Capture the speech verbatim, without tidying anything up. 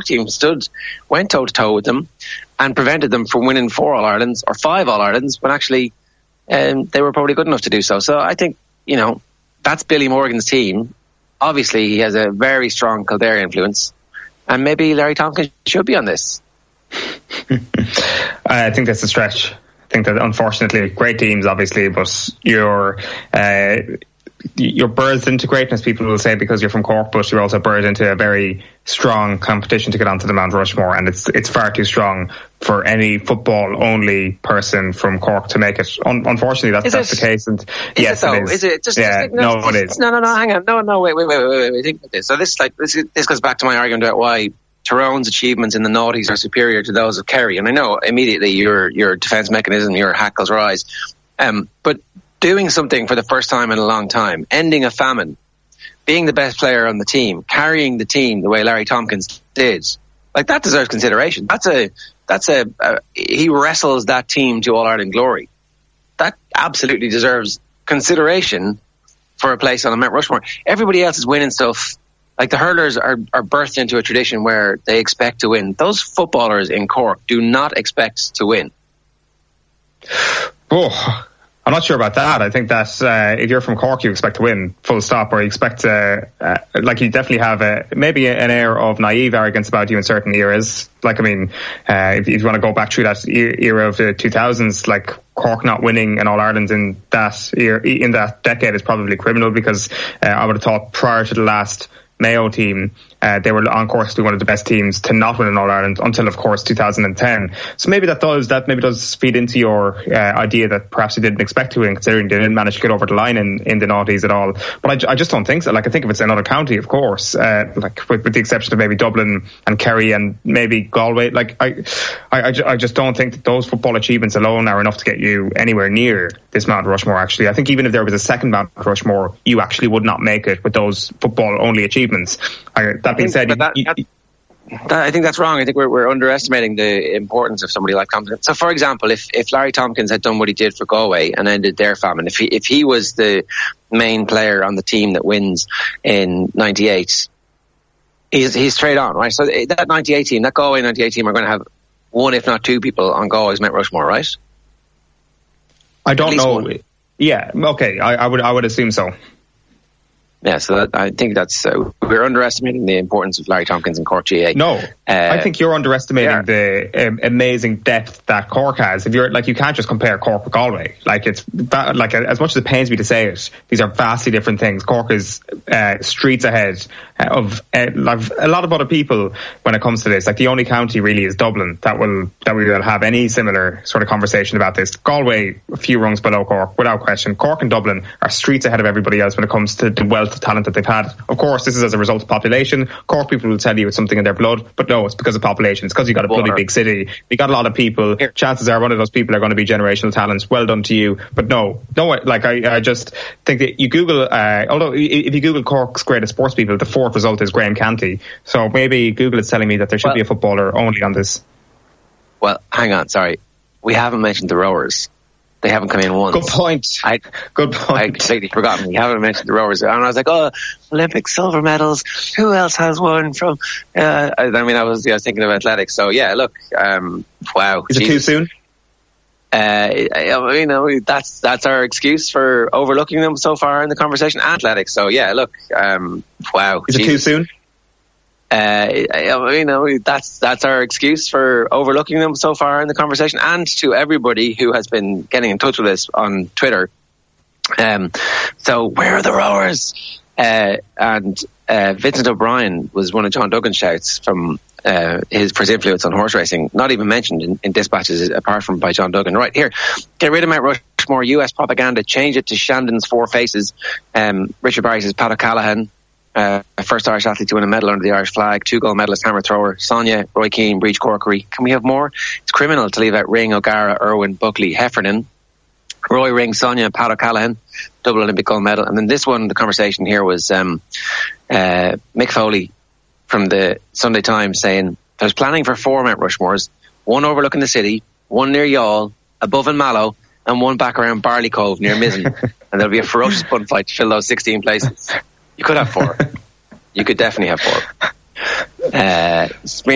team stood, went toe to toe with them, and prevented them from winning four All Irelands or five All Irelands when actually um, they were probably good enough to do so. So I think, you know, that's Billy Morgan's team. Obviously, he has a very strong Kildare influence, and maybe Larry Tompkins should be on this. I think that's a stretch. I think that unfortunately, great teams, obviously, but you're uh, you're birthed into greatness, people will say, because you're from Cork, but you're also birthed into a very strong competition to get onto the Mount Rushmore, and it's it's far too strong for any football only person from Cork to make it. Un- unfortunately, that's, that's the case. And is yes, it, though? it is. Is it just, yeah, just, no, no, just, it is. No, no, no. Hang on. No, no. Wait, wait, wait, wait, wait. wait. Think about this. So this, like, this, this goes back to my argument about why Tyrone's achievements in the noughties are superior to those of Kerry. And I know immediately your your defence mechanism, your hackles rise. Um, but doing something for the first time in a long time, ending a famine, being the best player on the team, carrying the team the way Larry Tompkins did, like, that deserves consideration. That's a, that's a, a he wrestles that team to All Ireland glory. That absolutely deserves consideration for a place on the Mount Rushmore. Everybody else is winning stuff. Like, the hurlers are, are birthed into a tradition where they expect to win. Those footballers in Cork do not expect to win. Oh, I'm not sure about that. I think that uh, if you're from Cork, you expect to win, full stop, or you expect to, uh, like, you definitely have a, maybe an air of naive arrogance about you in certain eras. Like, I mean, uh, if, if you want to go back through that era of the two thousands, like, Cork not winning an All Ireland in that year, in that decade is probably criminal, because uh, I would have thought prior to the last Mayo team, uh, they were on course to be one of the best teams to not win an All Ireland until, of course, two thousand ten. So maybe that does that maybe does feed into your uh, idea that perhaps they didn't expect to win, considering they didn't manage to get over the line in, in the noughties at all. But I, I just don't think so. Like, I think if it's another county, of course, uh, like with, with the exception of maybe Dublin and Kerry and maybe Galway, like I, I, I, I just don't think that those football achievements alone are enough to get you anywhere near this Mount Rushmore. Actually, I think even if there was a second Mount Rushmore, you actually would not make it with those football only achievements. I, that being said, that, you, that, that, I think that's wrong. I think we're, we're underestimating the importance of somebody like Tompkins. So, for example, if, if Larry Tompkins had done what he did for Galway and ended their famine, if he if he was the main player on the team that wins in ninety-eight, he's he's straight on, right? So that ninety-eight team, that Galway ninety-eight team, are going to have one, if not two, people on Galway's Mount Rushmore, right? I don't know. One. Yeah, okay, I, I would I would assume so. Yeah, so that, I think that's uh, we're underestimating the importance of Larry Tompkins and Cork G A. No, uh, I think you're underestimating yeah. the um, amazing depth that Cork has. If you're like, you can't just compare Cork with Galway. Like, it's like, as much as it pains me to say it, these are vastly different things. Cork is uh, streets ahead of uh, like a lot of other people when it comes to this. Like, the only county really is Dublin that will that we will have any similar sort of conversation about this. Galway, a few rungs below Cork, without question. Cork and Dublin are streets ahead of everybody else when it comes to the wealth of talent that they've had. Of course, this is as a result of population. Cork people will tell you it's something in their blood, but no, it's because of population. It's because you got a bloody big city. You got a lot of people. Here. Chances are one of those people are going to be generational talents. Well done to you. But no, no, like I, I just think that you Google, uh, although if you Google Cork's greatest sports people, the fourth result is Graham Canty. So maybe Google is telling me that there should well, be a footballer only on this. Well, hang on, sorry. We haven't mentioned the rowers. They haven't come in once. Good point. I, Good point. I completely forgotten. You haven't mentioned the rowers. And I was like, oh, Olympic silver medals. Who else has one from... Uh, I mean, I was, I was thinking of athletics. So, yeah, look, um, wow. Is Jesus. It too soon? Uh, you know, that's that's our excuse for overlooking them so far in the conversation. Athletics. So, yeah, look, um, wow. Is Jesus. It too soon? Uh, you know, that's that's our excuse for overlooking them so far in the conversation. And to everybody who has been getting in touch with us on Twitter. Um, so where are the rowers? Uh, and uh, Vincent O'Brien was one of John Duggan's shouts from uh, his for his influence on horse racing, not even mentioned in, in dispatches apart from by John Duggan. Right here, get rid of Mount Rushmore, U S propaganda, change it to Shandon's Four Faces. Um, Richard Barry says Pat O'Callaghan. Uh, first Irish athlete to win a medal under the Irish flag, two gold medalist hammer thrower, Sonia, Roy Keane, Breach Corkery. Can we have more? It's criminal to leave out Ring, O'Gara, Irwin, Buckley, Heffernan, Roy, Ring, Sonia, Pat O'Callaghan, double Olympic gold medal. And then this one, the conversation here was um, uh, Mick Foley from the Sunday Times saying, I was planning for four Mount Rushmores, one overlooking the city, one near Youghal, above in Mallow, and one back around Barley Cove near Mizzen. And there'll be a ferocious bun fight to fill those sixteen places. You could have four. You could definitely have four. Uh,